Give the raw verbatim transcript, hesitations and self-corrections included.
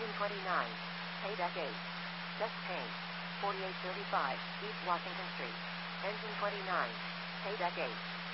Engine twenty-nine. Pay deck eight. Deck pane. forty-eight thirty-five East Washington Street. Engine twenty-nine. Pay deck eight.